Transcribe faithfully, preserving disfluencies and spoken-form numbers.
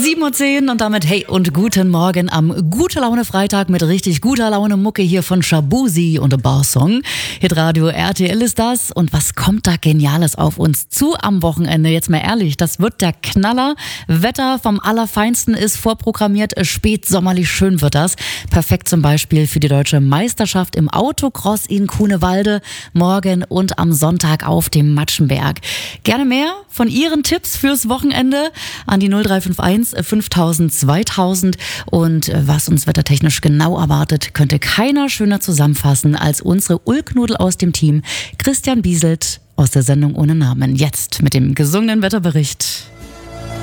sieben Uhr zehn und damit hey und guten Morgen am Gute Laune Freitag mit richtig guter Laune Mucke hier von Shabuzi und The Bar Song. Hitradio R T L ist das und was kommt da Geniales auf uns zu am Wochenende? Jetzt mal ehrlich, das wird der Knaller. Wetter vom Allerfeinsten ist vorprogrammiert, spätsommerlich schön wird das. Perfekt zum Beispiel für die deutsche Meisterschaft im Autocross in Kunewalde morgen und am Sonntag auf dem Matschenberg. Gerne mehr von Ihren Tipps fürs Wochenende an die null drei fünf eins fünftausend zweitausend und was uns wettertechnisch genau erwartet, könnte keiner schöner zusammenfassen als unsere Ulknudel aus dem Team, Christian Bieselt aus der Sendung Ohne Namen. Jetzt mit dem gesungenen Wetterbericht.